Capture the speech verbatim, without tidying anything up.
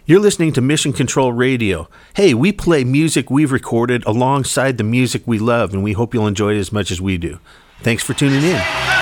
You're listening to Mission Control Radio. Hey, we play music we've recorded alongside the music we love, and we hope you'll enjoy it as much as we do. Thanks for tuning in.